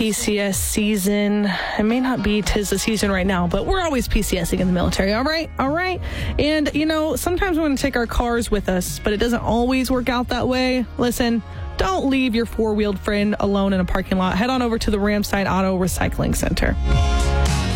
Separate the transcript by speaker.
Speaker 1: PCS season. It may not be 'tis the season right now, but we're always PCSing in the military. All right. And sometimes we want to take our cars with us, but it doesn't always work out that way. Listen, don't leave your four-wheeled friend alone in a parking lot. Head on over to the Ramside Auto Recycling Center.